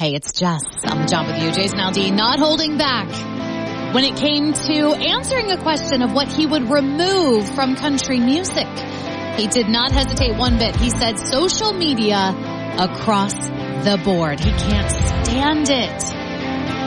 Hey, it's Jess on the job with you. Jason Aldean not holding back when it came to answering a question of what he would remove from country music. He did not hesitate one bit. He said social media across the board. He can't stand it.